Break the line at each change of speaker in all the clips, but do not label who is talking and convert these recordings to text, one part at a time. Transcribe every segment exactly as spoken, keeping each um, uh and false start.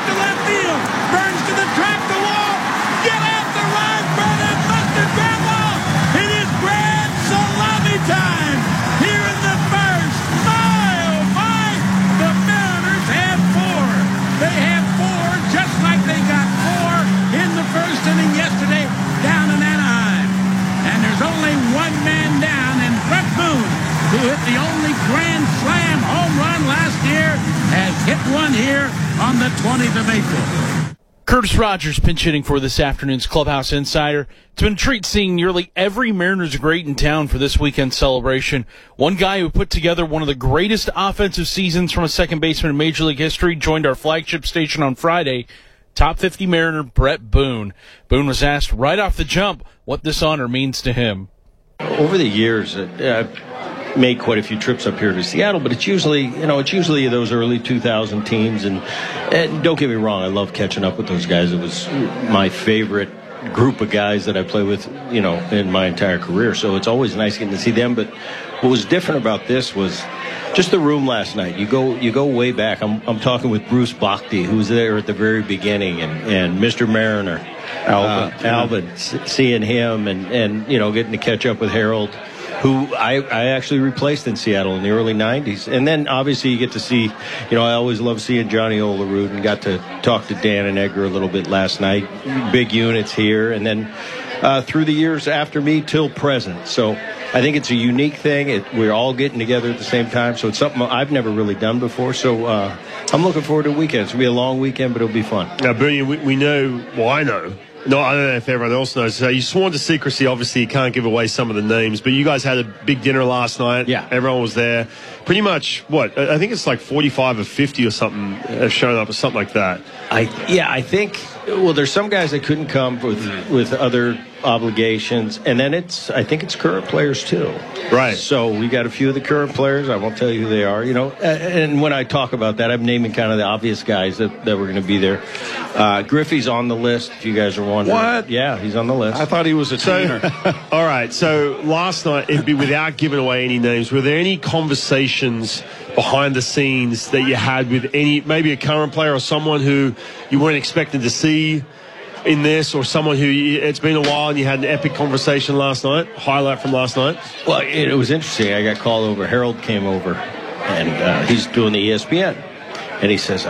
to left field. Burns to the track, the wall. Get out the right, Brennan. Mustard grab ball. It is grand salami time here in the first. My, oh my, the Mariners have four. They have four just like they got four in the first inning yesterday down in Anaheim. And there's only one man down, and Bret Boone, who hit the only grand slam home run last year, has hit one here on the twentieth of April.
Curtis Rogers pinch hitting for this afternoon's Clubhouse Insider. It's been a treat seeing nearly every Mariners great in town for this weekend celebration. One guy who put together one of the greatest offensive seasons from a second baseman in Major League history joined our flagship station on Friday. Top fifty Mariner Bret Boone. Boone was asked right off the jump what this honor means to him.
Over the years, uh, I've made quite a few trips up here to Seattle, but it's usually, you know, it's usually those early two thousand teams. And, and don't get me wrong, I love catching up with those guys. It was my favorite group of guys that I play with, you know, in my entire career. So it's always nice getting to see them. But what was different about this was just the room last night. You go you go way back. I'm I'm talking with Bruce Bochy, who was there at the very beginning, and, and Mister Mariner, Alvin, uh, Alvin seeing him, and, and, you know, getting to catch up with Harold, who I, I actually replaced in Seattle in the early nineties. And then, obviously, you get to see, you know, I always love seeing Johnny Olerud, and got to talk to Dan and Edgar a little bit last night. Big units here. And then uh, through the years after me till present. So I think it's a unique thing. It, we're all getting together at the same time. So it's something I've never really done before. So uh, I'm looking forward to the weekend. It's going to be a long weekend, but it'll be fun.
Now, Boone, we, we know, well, I know, No, I don't know if everyone else knows. So you sworn to secrecy. Obviously, you can't give away some of the names. But you guys had a big dinner last night.
Yeah.
Everyone was there. Pretty much, what? I think it's like forty-five or fifty or something have shown up or something like that.
I Yeah, I think, well, there's some guys that couldn't come with with other obligations. And then it's, I think it's current players, too.
Right.
So we got a few of the current players. I won't tell you who they are. You know, and when I talk about that, I'm naming kind of the obvious guys that, that were going to be there. Uh, Griffey's on the list, if you guys are wondering.
What?
Yeah, he's on the list.
I thought he was a trainer.
So, all right. So last night, it'd be without giving away any names. Were there any conversations behind the scenes that you had with any, maybe a current player or someone who you weren't expecting to see in this, or someone who it's been a while and you had an epic conversation last night? Highlight from last night?
Well, it, it was interesting. I got called over. Harold came over, and uh, he's doing the E S P N, and he says, uh,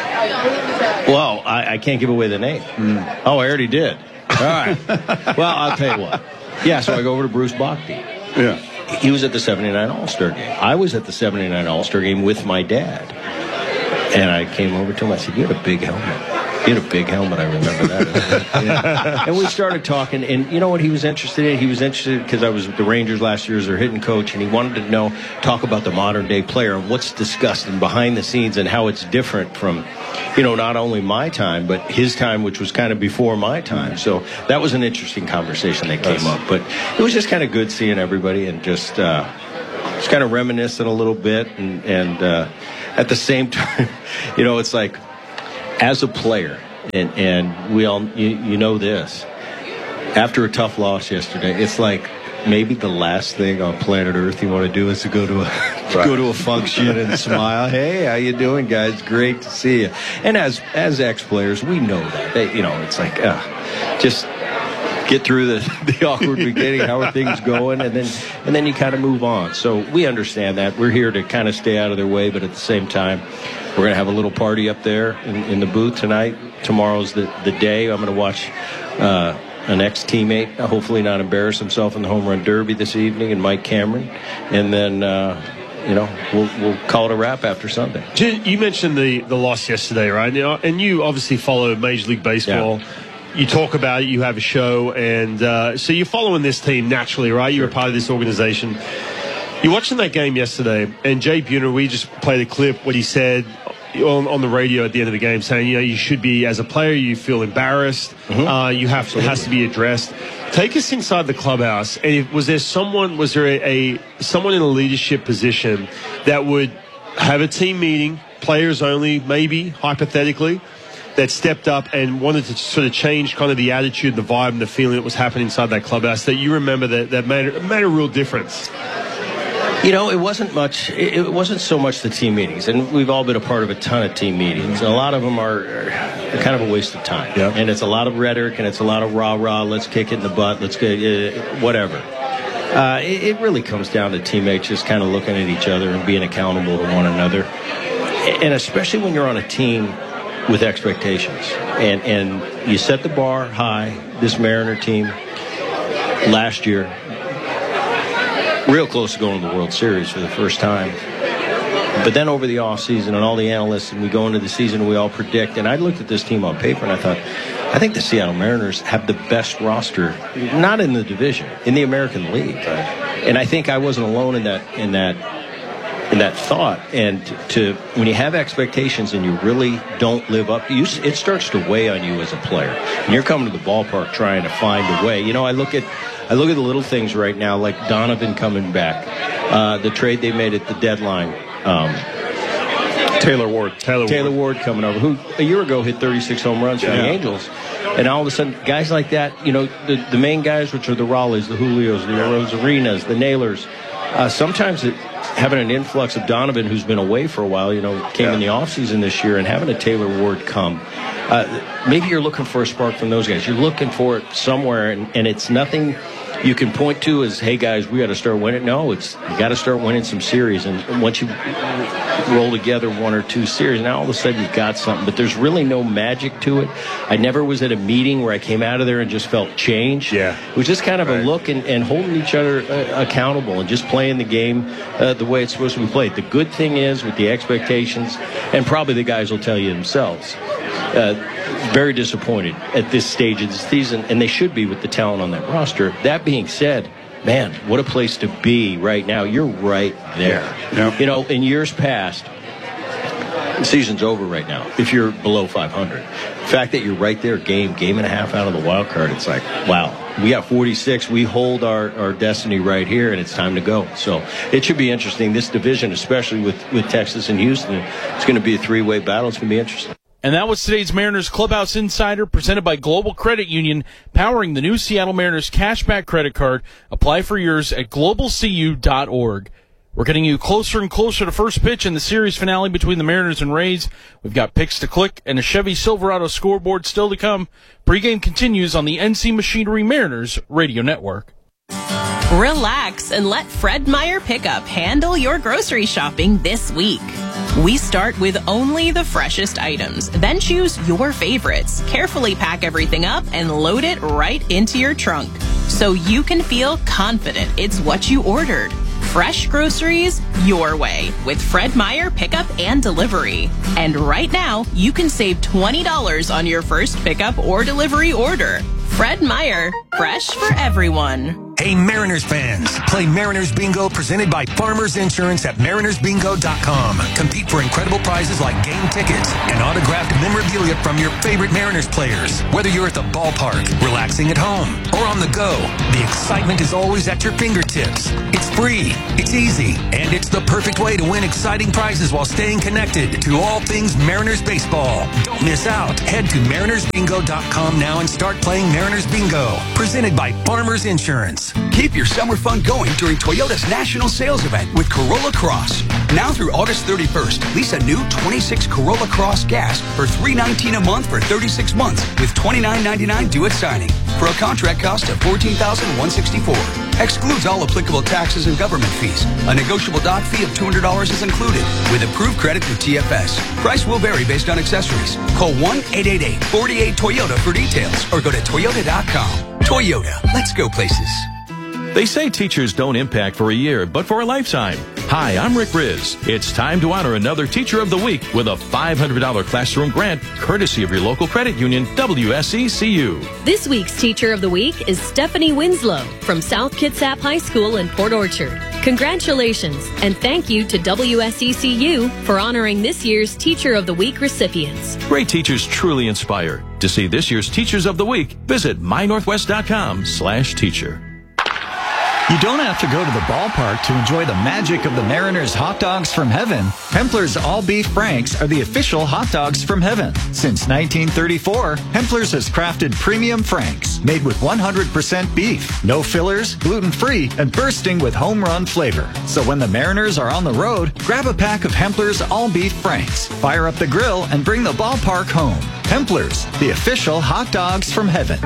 well, I, I can't give away the name. Mm. Oh, I already did. All right. Well, I'll tell you what. Yeah, so I go over to Bruce Bochy.
Yeah.
He was at the seventy-nine All-Star game. I was at the seventy-nine All-Star game with my dad. And I came over to him. I said, you had a big helmet. You had a big helmet. I remember that. Yeah. And we started talking. And you know what he was interested in? He was interested because I was with the Rangers last year as their hitting coach. And he wanted to know, talk about the modern-day player and what's discussed and behind the scenes and how it's different from, you know, not only my time, but his time, which was kind of before my time. So that was an interesting conversation that came up. But it was just kind of good seeing everybody and just, uh, just kind of reminiscing a little bit. And, and uh, at the same time, you know, it's like, as a player, and, and we all, you, you know this, after a tough loss yesterday, it's like maybe the last thing on planet Earth you want to do is to go to a right. go to a function and smile. Hey, how you doing, guys? Great to see you. And as as ex-players, we know that. They, you know, it's like uh, just get through the, the awkward beginning. How are things going? And then and then you kind of move on. So we understand that. We're here to kind of stay out of their way, but at the same time, we're going to have a little party up there in, in the booth tonight. Tomorrow's the, the day. I'm going to watch uh, an ex-teammate, hopefully not embarrass himself in the home run derby this evening, and Mike Cameron. And then, uh, you know, we'll, we'll call it a wrap after Sunday.
You mentioned the, the loss yesterday, right? And you obviously follow Major League Baseball. Yeah. You talk about it. You have a show. And uh, so you're following this team naturally, right? You're a part of this organization. You're watching that game yesterday, and Jay Buhner, we just played a clip, what he said on, on the radio at the end of the game, saying, you know, you should be, as a player, you feel embarrassed. Mm-hmm. Uh, you have to, it has to be addressed. Take us inside the clubhouse. And if, was there someone, was there a, a someone in a leadership position that would have a team meeting, players only, maybe, hypothetically, that stepped up and wanted to sort of change kind of the attitude, the vibe, and the feeling that was happening inside that clubhouse that you remember that, that made, made a real difference?
You know, it wasn't much, it, it wasn't so much the team meetings, and we've all been a part of a ton of team meetings, and a lot of them are, are kind of a waste of time.
Yep.
And it's a lot of rhetoric, and it's a lot of rah-rah, let's kick it in the butt, let's get, uh, whatever. Uh, it, it really comes down to teammates just kind of looking at each other and being accountable to one another, and especially when you're on a team with expectations, and, and you set the bar high. This Mariner team last year, real close to going to the World Series for the first time. But then over the offseason, and all the analysts, and we go into the season, and we all predict. And I looked at this team on paper, and I thought, I think the Seattle Mariners have the best roster, not in the division, in the American League. And I think I wasn't alone in that in that in that thought. And to when you have expectations and you really don't live up, you, it starts to weigh on you as a player. And you're coming to the ballpark trying to find a way. You know, I look at. I look at the little things right now, like Donovan coming back, uh, the trade they made at the deadline. Um,
Taylor Ward. Taylor,
Taylor
Ward.
Ward coming over, who a year ago hit thirty-six home runs for
yeah.
the Angels. And all of a sudden, guys like that, you know, the, the main guys, which are the Raleighs, the Julios, the Rosarinas, the Naylors, uh, sometimes it, having an influx of Donovan, who's been away for a while, you know, came yeah. in the offseason this year, and having a Taylor Ward come, uh, maybe you're looking for a spark from those guys. You're looking for it somewhere, and, and it's nothing you can point to as, hey, guys, we got to start winning. No, it's you got to start winning some series. And once you roll together one or two series, now all of a sudden you've got something. But there's really no magic to it. I never was at a meeting where I came out of there and just felt change.
Yeah.
It was just kind of
right.
a look and, and holding each other uh, accountable and just playing the game uh, the way it's supposed to be played. The good thing is with the expectations, and probably the guys will tell you themselves, uh, very disappointed at this stage of the season, and they should be with the talent on that roster. That being said, man, what a place to be right now. You're right there.
Yep.
You know, in years past, the season's over right now if you're below five hundred. The fact that you're right there, game, game and a half out of the wild card, it's like, wow, we got forty-six. We hold our, our destiny right here, and it's time to go. So it should be interesting. This division, especially with, with Texas and Houston, it's going to be a three-way battle. It's going to be interesting.
And that was today's Mariners Clubhouse Insider, presented by Global Credit Union, powering the new Seattle Mariners Cashback Credit Card. Apply for yours at global c u dot org. We're getting you closer and closer to first pitch in the series finale between the Mariners and Rays. We've got picks to click and a Chevy Silverado scoreboard still to come. Pregame continues on the N C Machinery Mariners Radio Network.
Relax and let Fred Meyer Pickup handle your grocery shopping this week. We start with only the freshest items, then choose your favorites. Carefully pack everything up and load it right into your trunk so you can feel confident it's what you ordered. Fresh groceries your way with Fred Meyer Pickup and Delivery. And right now, you can save twenty dollars on your first pickup or delivery order. Fred Meyer, fresh for everyone.
Hey, Mariners fans, play Mariners Bingo presented by Farmers Insurance at mariners bingo dot com. Compete for incredible prizes like game tickets and autographed memorabilia from your favorite Mariners players. Whether you're at the ballpark, relaxing at home, or on the go, the excitement is always at your fingertips. It's free, it's easy, and it's the perfect way to win exciting prizes while staying connected to all things Mariners baseball. Don't miss out. Head to mariners bingo dot com now and start playing Mariners Bingo, presented by Farmers Insurance.
Keep your summer fun going during Toyota's National Sales Event with Corolla Cross. Now through August thirty-first, lease a new twenty-six Corolla Cross Gas for three hundred nineteen dollars a month for thirty-six months with twenty-nine ninety-nine due at signing for a contract cost of fourteen thousand one hundred sixty-four dollars. Excludes all applicable taxes and government fees. A negotiable dock fee of two hundred dollars is included with approved credit through T F S. Price will vary based on accessories. Call one eight eight eight, four eight Toyota for details or go to toyota dot com. Toyota, let's go places.
They say teachers don't impact for a year, but for a lifetime. Hi, I'm Rick Riz. It's time to honor another Teacher of the Week with a five hundred dollars classroom grant, courtesy of your local credit union, W S E C U.
This week's Teacher of the Week is Stephanie Winslow from South Kitsap High School in Port Orchard. Congratulations, and thank you to W S E C U for honoring this year's Teacher of the Week recipients.
Great teachers truly inspire. To see this year's Teachers of the Week, visit my northwest dot com slash teacher.
You don't have to go to the ballpark to enjoy the magic of the Mariners hot dogs from heaven. Hempler's All-Beef Franks are the official hot dogs from heaven. Since nineteen thirty-four, Hempler's has crafted premium Franks made with one hundred percent beef, no fillers, gluten-free, and bursting with home run flavor. So when the Mariners are on the road, grab a pack of Hempler's All-Beef Franks, fire up the grill, and bring the ballpark home. Hempler's, the official hot dogs from heaven.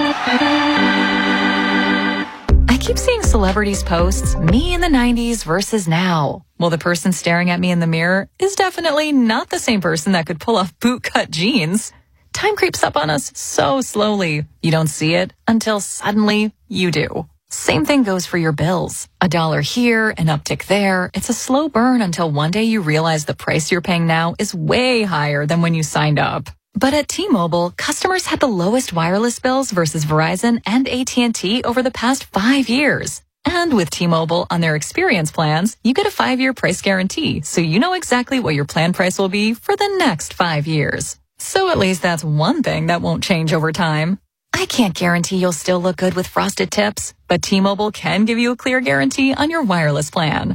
I keep seeing celebrities posts, me in the nineties versus now. Well, the person staring at me in the mirror is definitely not the same person that could pull off bootcut jeans. Time creeps up on us so slowly. You don't see it until suddenly you do. Same thing goes for your bills. A dollar here, an uptick there. It's a slow burn until one day you realize the price you're paying now is way higher than when you signed up. But at T-Mobile, customers had the lowest wireless bills versus Verizon and A T and T over the past five years. And with T-Mobile on their experience plans, you get a five-year price guarantee, so you know exactly what your plan price will be for the next five years. So at least that's one thing that won't change over time. I can't guarantee you'll still look good with frosted tips, but T-Mobile can give you a clear guarantee on your wireless plan.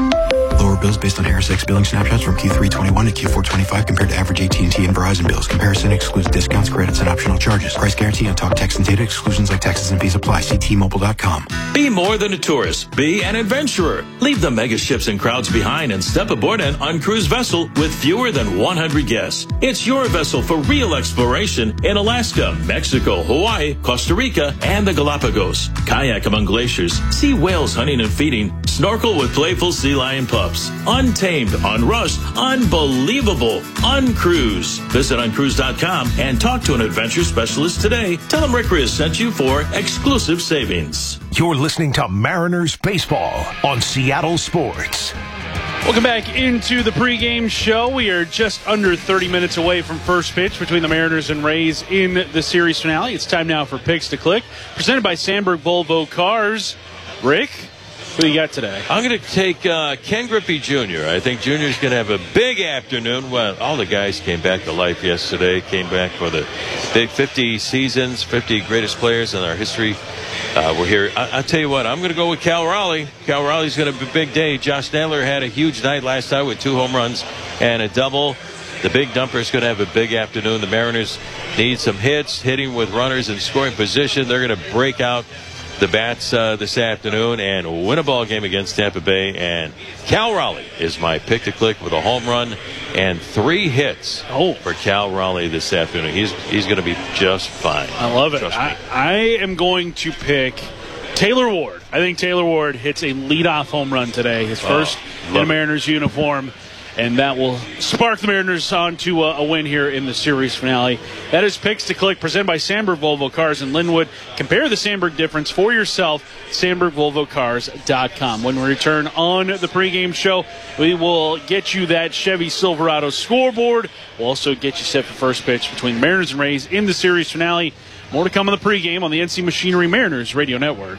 Lower bills based on Harris X billing snapshots from Q three twenty-one to Q four twenty-five compared to average A T and T and Verizon bills. Comparison excludes discounts, credits, and optional charges. Price guarantee on talk, text, and data. Exclusions like taxes and fees apply. See T Mobile dot com.
Be more than a tourist. Be an adventurer. Leave the mega ships and crowds behind and step aboard an uncruised vessel with fewer than one hundred guests. It's your vessel for real exploration in Alaska, Mexico, Hawaii, Costa Rica, and the Galapagos. Kayak among glaciers. See whales hunting and feeding. Snorkel with playful sea lion pups. Untamed, unrushed, unbelievable, uncruise. Visit uncruise dot com and talk to an adventure specialist today. Tell them Rick Riz sent you for exclusive savings.
You're listening to Mariners Baseball on Seattle Sports.
Welcome back into the pregame show. We are just under thirty minutes away from first pitch between the Mariners and Rays in the series finale. It's time now for Picks to Click, presented by Sandberg Volvo Cars. Rick, who do you got today?
I'm going to take uh, Ken Griffey Junior I think Junior's going to have a big afternoon. Well, all the guys came back to life yesterday, came back for the big fifty seasons, fifty greatest players in our history. Uh, we're here. I- I'll tell you what, I'm going to go with Cal Raleigh. Cal Raleigh's going to be a big day. Josh Naylor had a huge night last night with two home runs and a double. The big dumper is going to have a big afternoon. The Mariners need some hits, hitting with runners in scoring position. They're going to break out the bats uh, this afternoon and win a ball game against Tampa Bay. And Cal Raleigh is my pick to click with a home run and three hits oh. for Cal Raleigh this afternoon. He's he's going to be just fine.
I love it. I, I am going to pick Taylor Ward. I think Taylor Ward hits a leadoff home run today, his first oh, in a Mariners uniform. And that will spark the Mariners on to a, a win here in the series finale. That is Picks to Click, presented by Sandberg Volvo Cars in Linwood. Compare the Sandberg difference for yourself, Sandberg Volvo Cars dot com. When we return on the pregame show, we will get you that Chevy Silverado scoreboard. We'll also get you set for first pitch between the Mariners and Rays in the series finale. More to come on the pregame on the N C Machinery Mariners Radio Network.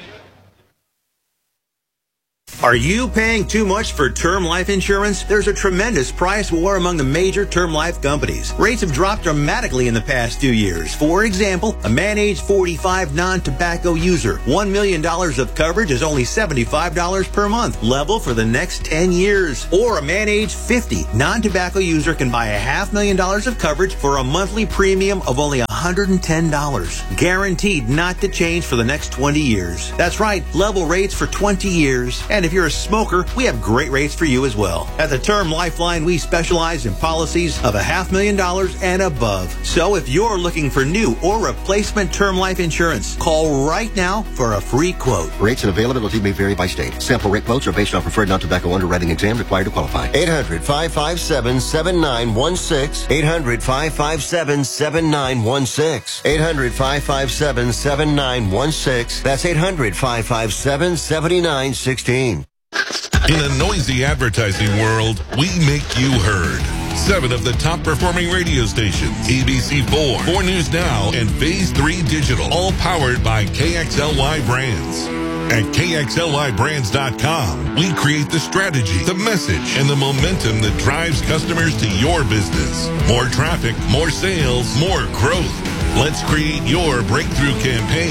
Are you paying too much for term life insurance? There's a tremendous price war among the major term life companies. Rates have dropped dramatically in the past two years. For example, a man age forty-five non-tobacco user, one million dollars of coverage is only seventy-five dollars per month, level for the next ten years. Or a man age fifty non-tobacco user can buy a half million dollars of coverage for a monthly premium of only one hundred ten dollars. Guaranteed not to change for the next twenty years. That's right, level rates for twenty years. And if you're a smoker, we have great rates for you as well. At the Term Lifeline, we specialize in policies of a half million dollars and above. So if you're looking for new or replacement term life insurance, call right now for a free quote.
Rates and availability may vary by state. Sample rate quotes are based on preferred non-tobacco underwriting exam required to qualify. eight hundred, five five seven, seven nine one six. eight hundred, five five seven, seven nine one six. eight hundred, five five seven, seven nine one six. That's eight hundred, five five seven, seven nine one six.
In a noisy advertising world, we make you heard. Seven of the top performing radio stations, A B C four, four News Now, and Phase three Digital, all powered by K X L Y Brands. At K X L Y brands dot com, we create the strategy, the message, and the momentum that drives customers to your business. More traffic, more sales, more growth. Let's create your breakthrough campaign.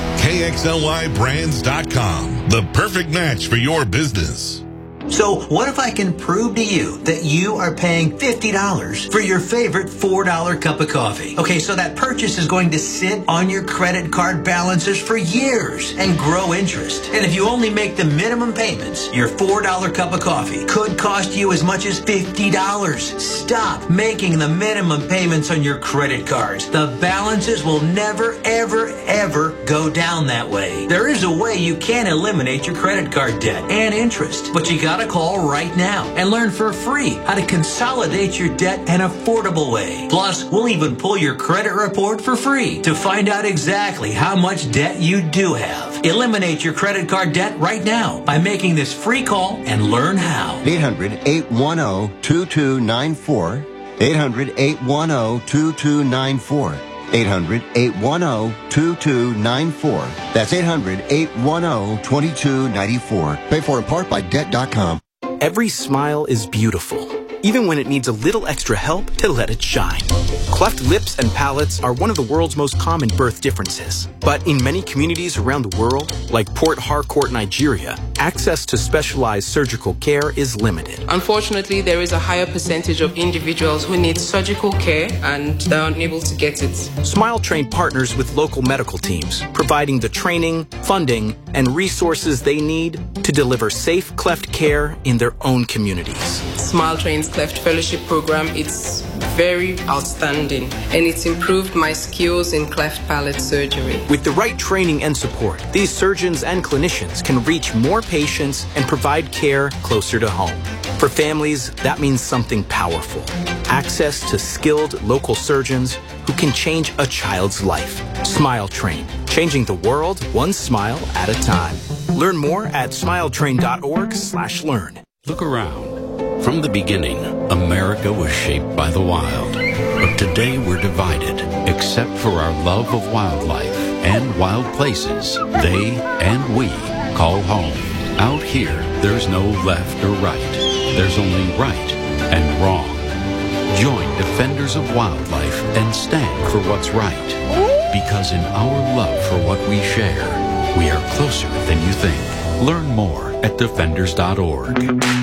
K X L Y brands dot com, the perfect match for your business.
So what if I can prove to you that you are paying fifty dollars for your favorite four dollar cup of coffee? Okay, so that purchase is going to sit on your credit card balances for years and grow interest. And if you only make the minimum payments, your four dollar cup of coffee could cost you as much as fifty dollars. Stop making the minimum payments on your credit cards. The balances will never, ever, ever go down that way. There is a way you can eliminate your credit card debt and interest, but you gotta call right now and learn for free how to consolidate your debt an affordable way. Plus, we'll even pull your credit report for free to find out exactly how much debt you do have. Eliminate your credit card debt right now by making this free call and learn how.
eight hundred, eight one zero, two two nine four. eight hundred, eight one zero, two two nine four. eight hundred, eight one zero, two two nine four. That's eight hundred, eight one zero, two two nine four. Paid for in part by debt dot com.
Every smile is beautiful, even when it needs a little extra help to let it shine. Cleft lips and palates are one of the world's most common birth differences. But in many communities around the world, like Port Harcourt, Nigeria, access to specialized surgical care is limited.
Unfortunately, there is a higher percentage of individuals who need surgical care and they're unable to get it.
Smile Train partners with local medical teams, providing the training, funding, and resources they need to deliver safe cleft care in their own communities.
Smile Train's Cleft Fellowship Program, it's very outstanding and it's improved my skills in cleft palate surgery.
With the right training and support, these surgeons and clinicians can reach more patients and provide care closer to home. For families, that means something powerful. Access to skilled local surgeons who can change a child's life. Smile Train, changing the world one smile at a time. Learn more at smile train dot org slash learn.
Look around. From the beginning, America was shaped by the wild. But today we're divided, except for our love of wildlife and wild places they and we call home. Out here, there's no left or right. There's only right and wrong. Join Defenders of Wildlife and stand for what's right. Because in our love for what we share, we are closer than you think. Learn more at defenders dot org.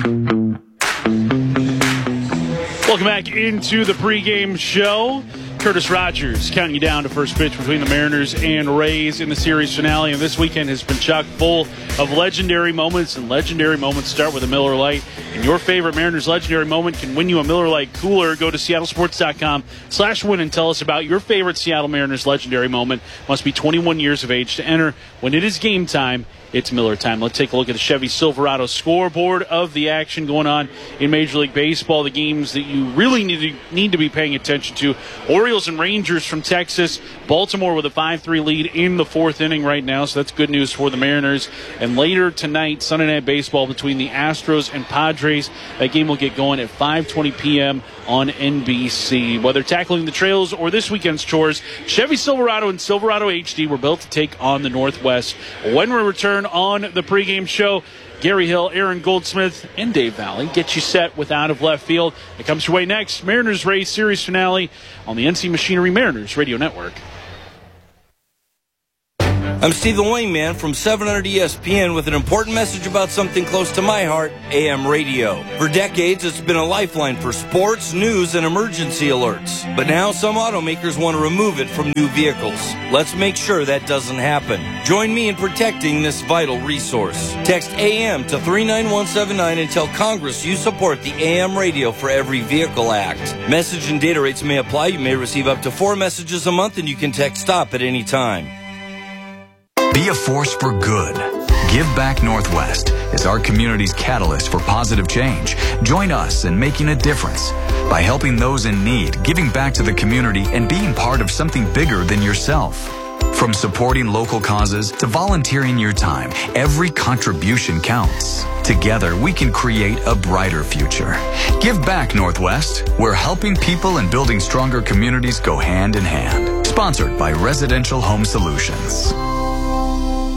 Welcome back into the pregame show. Curtis Rogers counting you down to first pitch between the Mariners and Rays in the series finale. And this weekend has been chock full of legendary moments, and legendary moments start with a Miller Lite. And your favorite Mariners legendary moment can win you a Miller Lite cooler. Go to seattle sports dot com slash win and tell us about your favorite Seattle Mariners legendary moment. Must be twenty-one years of age to enter. When it is game time, it's Miller time. Let's take a look at the Chevy Silverado scoreboard of the action going on in Major League Baseball. The games that you really need to, need to be paying attention to. Orioles and Rangers from Texas. Baltimore with a five three lead in the fourth inning right now, so that's good news for the Mariners. And later tonight, Sunday Night Baseball between the Astros and Padres. That game will get going at five twenty p.m. on N B C. Whether tackling the trails or this weekend's chores, Chevy Silverado and Silverado H D were built to take on the Northwest. When we return on the pregame show, Gary Hill, Aaron Goldsmith, and Dave Valley get you set with Out of Left Field. It comes your way next. Mariners Rays series finale on the N C Machinery Mariners Radio Network.
I'm Steve the Wingman from seven hundred E S P N with an important message about something close to my heart, A M radio. For decades, it's been a lifeline for sports, news, and emergency alerts. But now some automakers want to remove it from new vehicles. Let's make sure that doesn't happen. Join me in protecting this vital resource. Text A M to three nine one seven nine and tell Congress you support the A M Radio for Every Vehicle Act. Message and data rates may apply. You may receive up to four messages a month, and you can text STOP at any time.
Be a force for good. Give Back Northwest is our community's catalyst for positive change. Join us in making a difference by helping those in need, giving back to the community, and being part of something bigger than yourself. From supporting local causes to volunteering your time, every contribution counts. Together, we can create a brighter future. Give Back Northwest, where helping people and building stronger communities go hand in hand. Sponsored by Residential Home Solutions.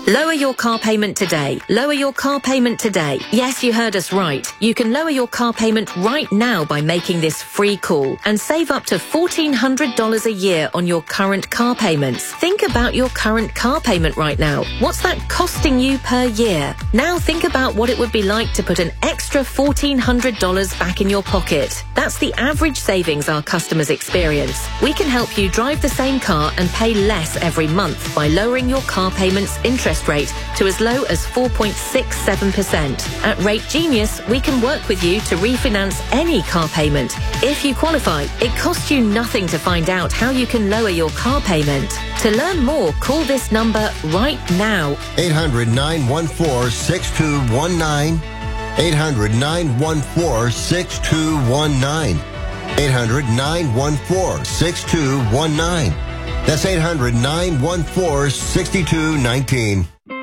Lower your car payment today. Lower your car payment today. Yes, you heard us right. You can lower your car payment right now by making this free call and save up to fourteen hundred dollars a year on your current car payments. Think about your current car payment right now. What's that costing you per year? Now think about what it would be like to put an extra fourteen hundred dollars back in your pocket. That's the average savings our customers experience. We can help you drive the same car and pay less every month by lowering your car payment's interest rate to as low as four point six seven percent. At Rate Genius, we can work with you to refinance any car payment. If you qualify, it costs you nothing to find out how you can lower your car payment. To learn more, call this number right now.
eight hundred, nine one four, six two one nine. eight hundred, nine one four, six two one nine. eight hundred, nine one four, six two one nine. That's eight hundred, nine one four, six two one nine.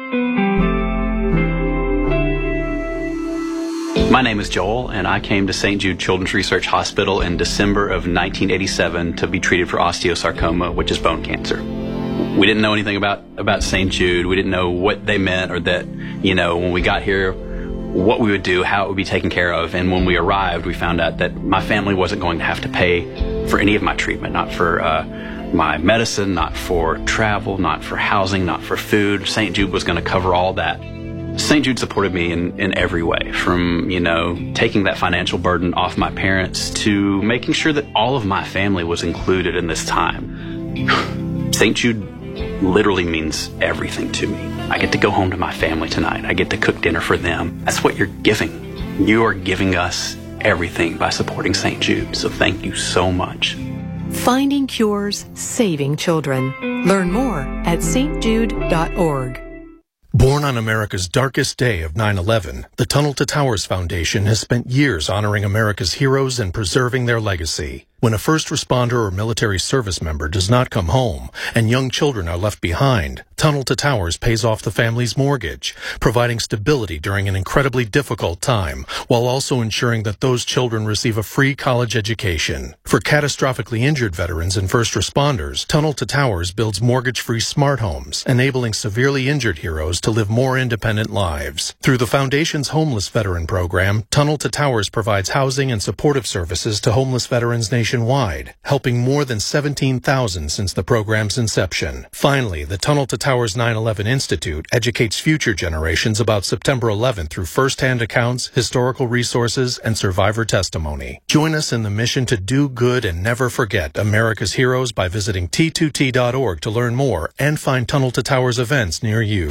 My name is Joel, and I came to Saint Jude Children's Research Hospital in December of nineteen eighty-seven to be treated for osteosarcoma, which is bone cancer. We didn't know anything about, about Saint Jude. We didn't know what they meant, or that, you know, when we got here, what we would do, how it would be taken care of. And when we arrived, we found out that my family wasn't going to have to pay for any of my treatment, not for uh, my medicine, not for travel, not for housing, not for food. Saint Jude was going to cover all that. Saint Jude supported me in, in every way, from, you know, taking that financial burden off my parents to making sure that all of my family was included in this time. Saint Jude literally means everything to me. I get to go home to my family tonight. I get to cook dinner for them. That's what you're giving. You are giving us everything by supporting Saint Jude. So thank you so much.
Finding cures, saving children. Learn more at s t jude dot org.
Born on America's darkest day of nine eleven, the Tunnel to Towers Foundation has spent years honoring America's heroes and preserving their legacy. When a first responder or military service member does not come home and young children are left behind, Tunnel to Towers pays off the family's mortgage, providing stability during an incredibly difficult time, while also ensuring that those children receive a free college education. For catastrophically injured veterans and first responders, Tunnel to Towers builds mortgage-free smart homes, enabling severely injured heroes to live more independent lives. Through the Foundation's Homeless Veteran Program, Tunnel to Towers provides housing and supportive services to homeless veterans nationwide, helping more than seventeen thousand since the program's inception. Finally, the Tunnel to Towers nine eleven Institute educates future generations about September eleventh through first-hand accounts, historical resources, and survivor testimony. Join us in the mission to do good and never forget America's heroes by visiting T two T dot org to learn more and find Tunnel to Towers events near you.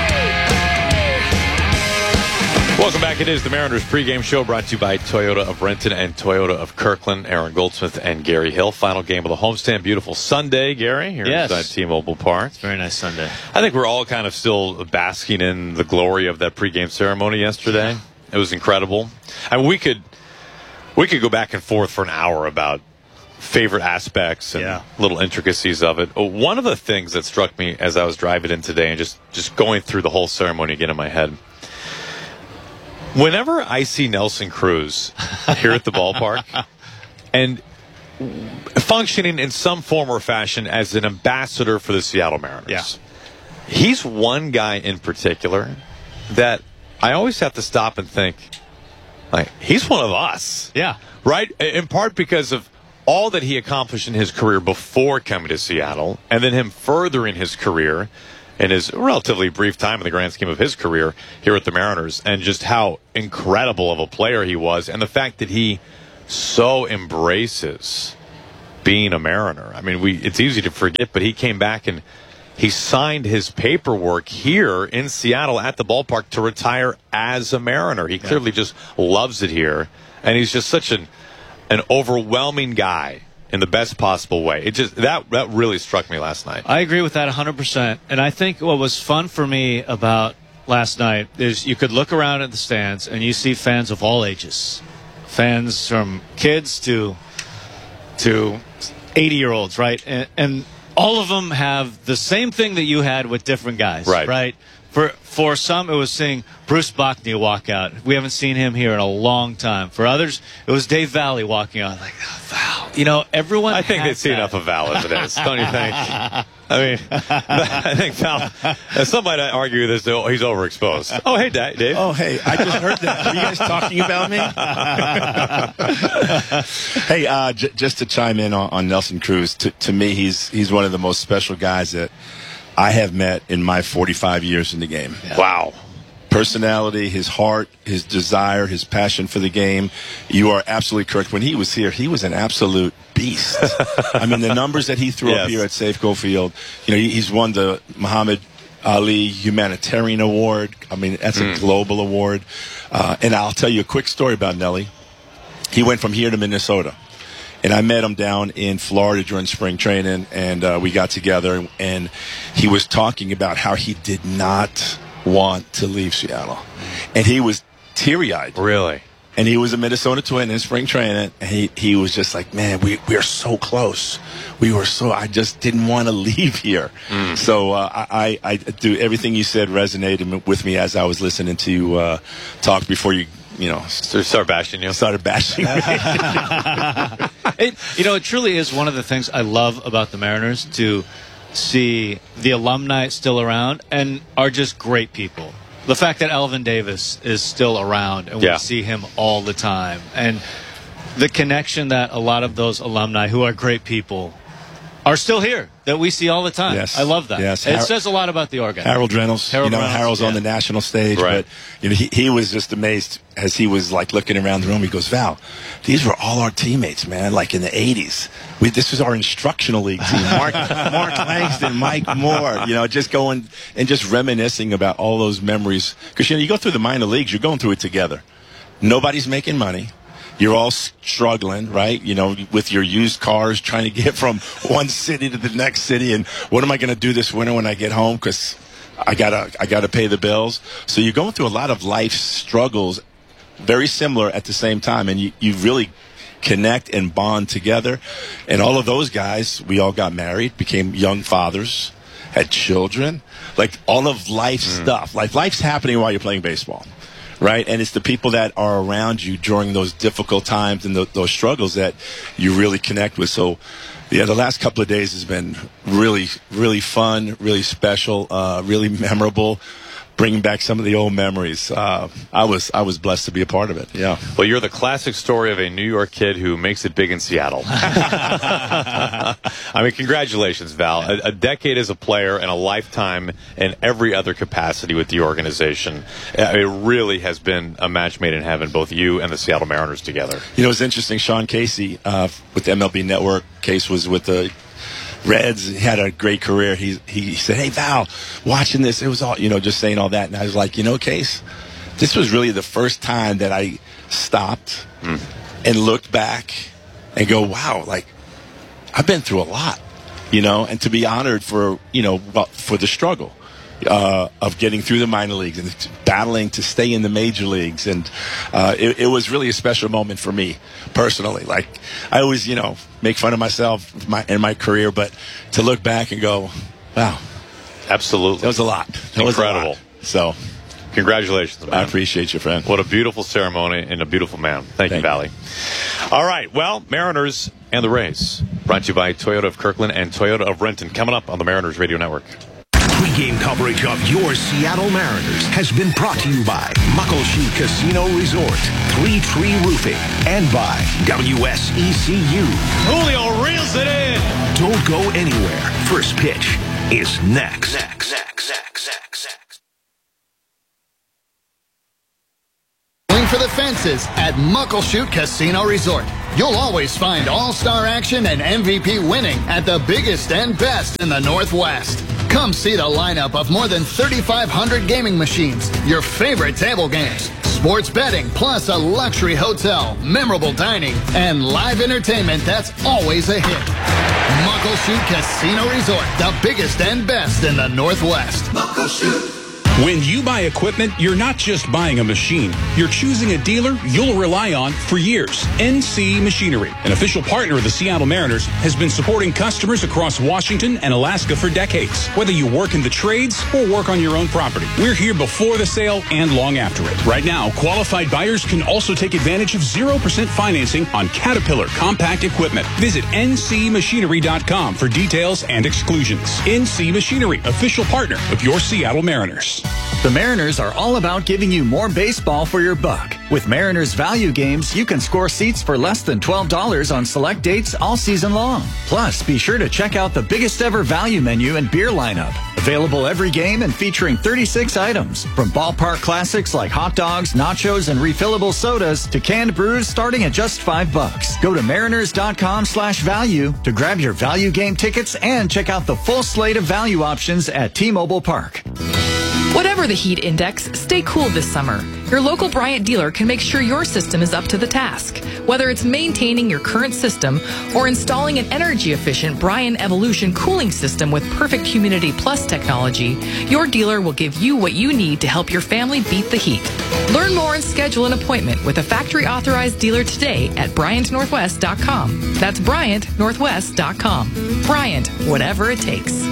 Welcome back. It is the Mariners pregame show brought to you by Toyota of Renton and Toyota of Kirkland. Aaron Goldsmith and Gary Hill. Final game of the homestand. Beautiful Sunday, Gary, here
yes.
inside T-Mobile Park.
Very nice Sunday.
I think we're all kind of still basking in the glory of that pregame ceremony yesterday. It was incredible. I mean, we could we could go back and forth for an hour about favorite aspects and yeah. little intricacies of it. One of the things that struck me as I was driving in today and just, just going through the whole ceremony again in my head, whenever I see Nelson Cruz here at the ballpark and functioning in some form or fashion as an ambassador for the Seattle Mariners,
yeah.
he's one guy in particular that I always have to stop and think, like, he's one of us.
Yeah.
Right? In part because of all that he accomplished in his career before coming to Seattle, and then him furthering his career in his relatively brief time in the grand scheme of his career here at the Mariners, and just how incredible of a player he was, and the fact that he so embraces being a Mariner. I mean, we it's easy to forget, but he came back and he signed his paperwork here in Seattle at the ballpark to retire as a Mariner. He clearly yeah. just loves it here, and he's just such an an overwhelming guy in the best possible way. It just that that really struck me last night.
I agree with that one hundred percent. And I think what was fun for me about last night is you could look around at the stands and you see fans of all ages, fans from kids to to eighty-year-olds, right? And, and all of them have the same thing that you had with different guys,
right?
Right. For for some, it was seeing Bruce Bochney walk out. We haven't seen him here in a long time. For others, it was Dave Valley walking out. Like, oh, Val, you know, everyone.
I think
they
see enough of Val as it is, don't you think? I mean, I think Val. Somebody might argue this. Oh, he's overexposed. Oh, hey, Dave.
Oh, hey, I just heard that. Are you guys talking about me? Hey, uh, j- just to chime in on, on Nelson Cruz. To, to me, he's he's one of the most special guys that I have met in my forty-five years in the game.
Yeah. Wow.
Personality, his heart, his desire, his passion for the game. You are absolutely correct. When he was here, he was an absolute beast. I mean, the numbers that he threw
yes.
up here at Safeco Field, you know, he's won the Muhammad Ali Humanitarian Award. I mean, that's mm. a global award. Uh, and I'll tell you a quick story about Nelly. He went from here to Minnesota. And I met him down in Florida during spring training, and uh, we got together, and he was talking about how he did not want to leave Seattle. And he was teary-eyed.
Really?
And he was a Minnesota Twin in spring training, and he, he was just like, man, we, we are so close. We were so, I just didn't want to leave here. Mm. So uh, I, I do, everything you said resonated with me as I was listening to you uh, talk before you, you know.
Start bashing you.
Started bashing me.
it, you know, it truly is one of the things I love about the Mariners, to see the alumni still around and are just great people. The fact that Alvin Davis is still around and
yeah.
we see him all the time, and the connection that a lot of those alumni who are great people are still here that we see all the time.
Yes.
I love that.
Yes.
It
Har-
says a lot about the organ.
Harold Reynolds.
Harold
you know,
Reynolds,
Harold's
yeah.
on the national stage,
right.
but you know, he, he was just amazed as he was like looking around the room. He goes, Val, these were all our teammates, man, like in the eighties. We, this was our instructional league team. Mark, Mark Langston, Mike Moore, you know, just going and just reminiscing about all those memories. Because, you know, you go through the minor leagues, you're going through it together. Nobody's making money. You're all struggling, right? You know, with your used cars, trying to get from one city to the next city. And what am I going to do this winter when I get home? Because I gotta, I gotta pay the bills. So you're going through a lot of life struggles, very similar at the same time, and you, you really connect and bond together. And all of those guys, we all got married, became young fathers, had children, like all of life mm. stuff. Like life's happening while you're playing baseball. Right, and it's the people that are around you during those difficult times and the, those struggles that you really connect with. So, yeah, the last couple of days has been really, really fun, really special, uh, really memorable. Bringing back some of the old memories. Uh, I was I was blessed to be a part of it. Yeah.
Well, you're the classic story of a New York kid who makes it big in Seattle. I mean, congratulations, Val. A, a decade as a player and a lifetime in every other capacity with the organization. It really has been a match made in heaven, both you and the Seattle Mariners together.
You know, it's interesting. Sean Casey uh, with the M L B Network. Case was with the Reds. He had a great career. He he said, "Hey Val, watching this, it was all, you know, just saying all that." And I was like, you know, Case, this was really the first time that I stopped mm. and looked back and go, wow, like I've been through a lot, you know, and to be honored for, you know, for the struggle uh, of getting through the minor leagues and battling to stay in the major leagues. And uh, it, it was really a special moment for me personally. Like I always, you know, make fun of myself my, in my career, but to look back and go, wow.
Absolutely.
That was a lot. That
Incredible.
Was a lot. So
congratulations, man.
I appreciate you, friend.
What a beautiful ceremony and a beautiful man. Thank, Thank you, Valley. All right. Well, Mariners and the Rays. Brought to you by Toyota of Kirkland and Toyota of Renton. Coming up on the Mariners Radio Network.
Pre-game coverage of your Seattle Mariners has been brought to you by Muckleshoot Casino Resort, Three Tree Roofing, and by W S E C U.
Julio reels it in.
Don't go anywhere. First pitch is next.
Next, next, next, next, next.
Going for the fences at Muckleshoot Casino Resort. You'll always find all-star action and M V P winning at the biggest and best in the Northwest. Come see the lineup of more than thirty-five hundred gaming machines, your favorite table games, sports betting, plus a luxury hotel, memorable dining, and live entertainment that's always a hit. Muckleshoot Casino Resort, the biggest and best in the Northwest. Muckleshoot.
When you buy equipment, you're not just buying a machine. You're choosing a dealer you'll rely on for years. N C Machinery, an official partner of the Seattle Mariners, has been supporting customers across Washington and Alaska for decades. Whether you work in the trades or work on your own property, we're here before the sale and long after it. Right now, qualified buyers can also take advantage of zero percent financing on Caterpillar compact equipment. Visit N C machinery dot com for details and exclusions. N C Machinery, official partner of your Seattle Mariners.
The Mariners are all about giving you more baseball for your buck. With Mariners Value Games, you can score seats for less than twelve dollars on select dates all season long. Plus, be sure to check out the biggest ever value menu and beer lineup. Available every game and featuring thirty-six items. From ballpark classics like hot dogs, nachos, and refillable sodas to canned brews starting at just five bucks. Go to mariners dot com slash value to grab your value game tickets and check out the full slate of value options at T-Mobile Park.
Whatever the heat index, stay cool this summer. Your local Bryant dealer can make sure your system is up to the task. Whether it's maintaining your current system or installing an energy-efficient Bryant Evolution cooling system with perfect Humidity Plus technology, your dealer will give you what you need to help your family beat the heat. Learn more and schedule an appointment with a factory-authorized dealer today at bryant northwest dot com. That's bryant northwest dot com. Bryant, whatever it takes.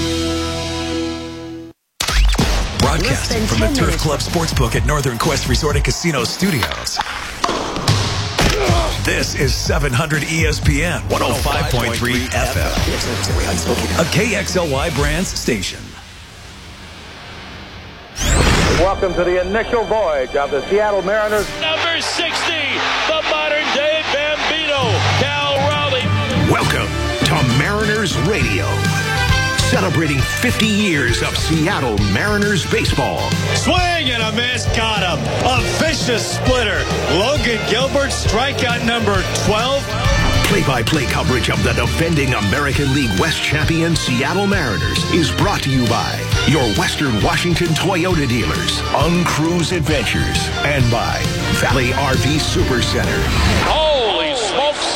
Broadcasting from the Turf Club Sportsbook at Northern Quest Resort and Casino Studios. This is seven hundred E S P N one oh five point three F M, a K X L Y Brands station.
Welcome to the initial voyage of the Seattle Mariners.
Number sixty, the modern-day Bambino, Cal Raleigh.
Welcome to Mariners Radio. Celebrating fifty years of Seattle Mariners baseball.
Swing and a miss, got him. A vicious splitter. Logan Gilbert, strikeout number twelve.
Play-by-play coverage of the defending American League West champion Seattle Mariners is brought to you by your Western Washington Toyota dealers, Uncruise Adventures, and by Valley R V Super Center.
Holy smokes.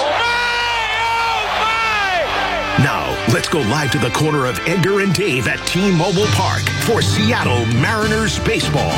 Now, let's go live to the corner of Edgar and Dave at T-Mobile Park for Seattle Mariners baseball.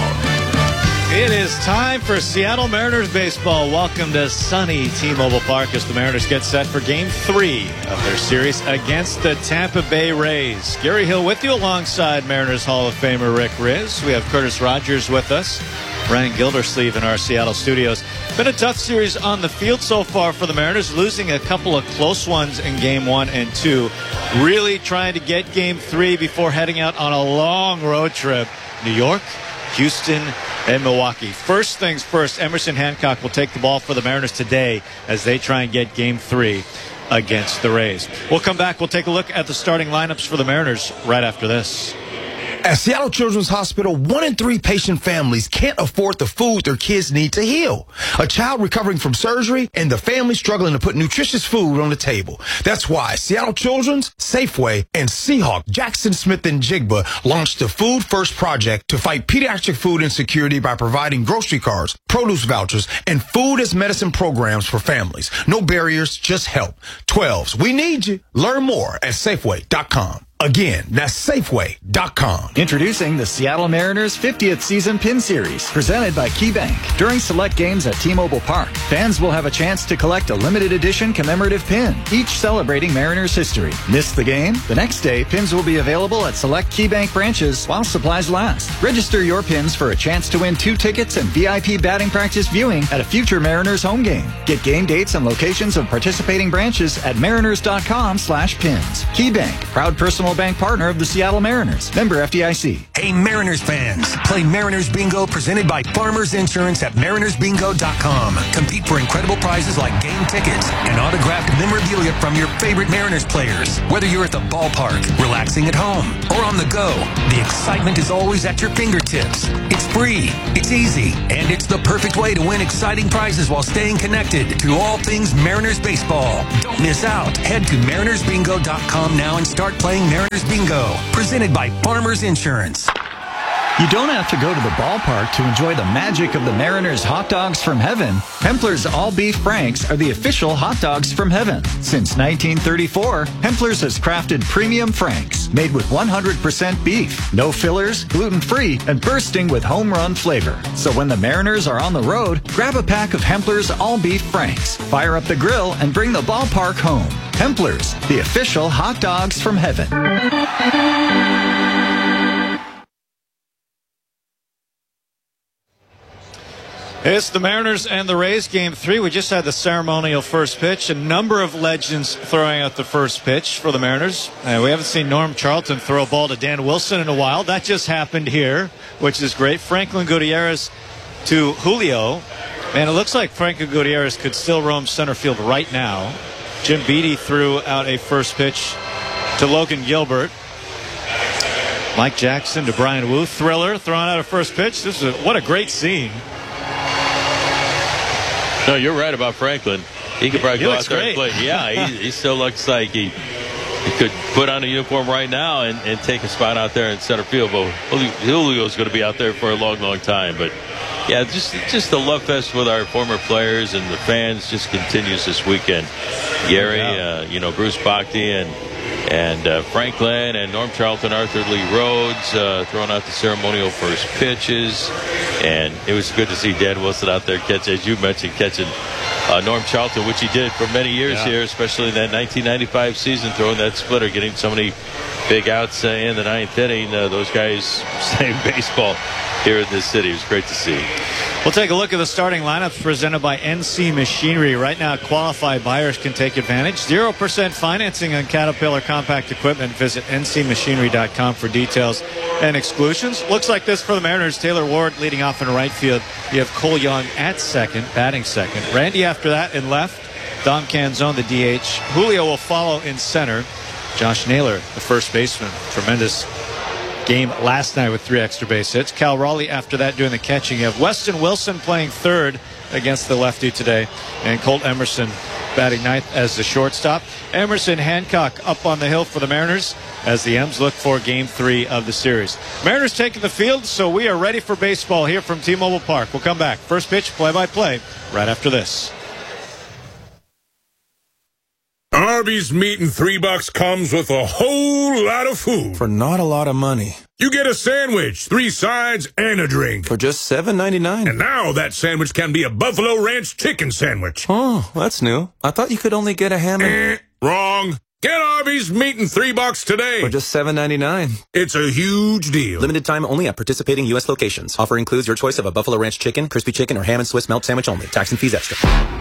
It is time for Seattle Mariners baseball. Welcome to sunny T-Mobile Park as the Mariners get set for Game three of their series against the Tampa Bay Rays. Gary Hill with you alongside Mariners Hall of Famer Rick Riz. We have Curtis Rogers with us. Ryan Gildersleeve in our Seattle studios. Been a tough series on the field so far for the Mariners, losing a couple of close ones in game one and two. Really trying to get game three before heading out on a long road trip. New York, Houston, and Milwaukee. First things first, Emerson Hancock will take the ball for the Mariners today as they try and get game three against the Rays. We'll come back. We'll take a look at the starting lineups for the Mariners right after this.
At Seattle Children's Hospital, one in three patient families can't afford the food their kids need to heal. A child recovering from surgery and the family struggling to put nutritious food on the table. That's why Seattle Children's, Safeway, and Seahawk, Jackson Smith and Jigba launched the Food First Project to fight pediatric food insecurity by providing grocery cards, produce vouchers, and food as medicine programs for families. No barriers, just help. twelves, we need you. Learn more at Safeway dot com. Again, that's Safeway dot com.
Introducing the Seattle Mariners fiftieth Season Pin Series, presented by KeyBank. During select games at T-Mobile Park, fans will have a chance to collect a limited edition commemorative pin, each celebrating Mariners history. Miss the game? The next day, pins will be available at select KeyBank branches while supplies last. Register your pins for a chance to win two tickets and V I P batting practice viewing at a future Mariners home game. Get game dates and locations of participating branches at mariners dot com slash pins. KeyBank, proud personal bank partner of the Seattle Mariners. Member F D I C.
Hey, Mariners fans. Play Mariners Bingo presented by Farmers Insurance at mariners bingo dot com. Compete for incredible prizes like game tickets and autographed memorabilia from your favorite Mariners players. Whether you're at the ballpark, relaxing at home, or on the go, the excitement is always at your fingertips. It's free, it's easy, and it's the perfect way to win exciting prizes while staying connected to all things Mariners baseball. Don't miss out. Head to mariners bingo dot com now and start playing Mariners Bingo, presented by Farmers Insurance.
You don't have to go to the ballpark to enjoy the magic of the Mariners hot dogs from heaven. Hempler's All-Beef Franks are the official hot dogs from heaven. Since nineteen thirty-four, Hempler's has crafted premium Franks made with one hundred percent beef, no fillers, gluten-free, and bursting with home run flavor. So when the Mariners are on the road, grab a pack of Hempler's All-Beef Franks, fire up the grill, and bring the ballpark home. Hempler's, the official hot dogs from heaven.
It's the Mariners and the Rays, game three. We just had the ceremonial first pitch. A number of legends throwing out the first pitch for the Mariners. Uh, we haven't seen Norm Charlton throw a ball to Dan Wilson in a while. That just happened here, which is great. Franklin Gutierrez to Julio. Man, it looks like Franklin Gutierrez could still roam center field right now. Jim Beattie threw out a first pitch to Logan Gilbert. Mike Jackson to Brian Wu. Thriller throwing out a first pitch. This is a, what a great scene.
No, you're right about Franklin. He could probably
he
go
looks
out there
great.
and play. Yeah, he, he still looks like he, he could put on a uniform right now and, and take a spot out there in center field. But Julio's going to be out there for a long, long time. But yeah, just just the love fest with our former players and the fans just continues this weekend. Gary, uh, you know, Bruce Bhakti and and uh, Franklin and Norm Charlton, Arthur Lee Rhodes uh, throwing out the ceremonial first pitches. And it was good to see Dan Wilson out there catch, as you mentioned, catching uh, Norm Charlton, which he did for many years yeah. here, especially in that nineteen ninety-five season, throwing that splitter, getting so many big outs uh, in the ninth inning. Uh, those guys playing baseball here in this city. It was great to see.
We'll take a look at the starting lineups presented by N C Machinery. Right now, qualified buyers can take advantage. zero percent financing on Caterpillar compact equipment. Visit N C machinery dot com for details and exclusions. Looks like this for the Mariners. Taylor Ward leading off in right field. You have Cole Young at second, batting second. Randy after that in left. Dom Canzone, the D H. Julio will follow in center. Josh Naylor, the first baseman. Tremendous game last night with three extra base hits. Cal Raleigh after that doing the catching. You have Weston Wilson playing third against the lefty today, and Colt Emerson batting ninth as the shortstop. Emerson Hancock up on the hill for the Mariners as the M's look for game three of the series. Mariners taking the field, so we are ready for baseball here from T-Mobile Park. We'll come back. First pitch, play-by-play, right after this.
Arby's meat and three bucks comes with a whole lot of food.
For not a lot of money.
You get a sandwich, three sides, and a drink.
For just seven ninety-nine.
And now that sandwich can be a Buffalo Ranch chicken sandwich.
Oh, that's new. I thought you could only get a ham and...
Eh, wrong. Get Arby's meat and three bucks today.
For just seven ninety-nine.
It's a huge deal.
Limited time only at participating U S locations. Offer includes your choice of a Buffalo Ranch chicken, crispy chicken, or ham and Swiss melt sandwich only. Tax and fees extra.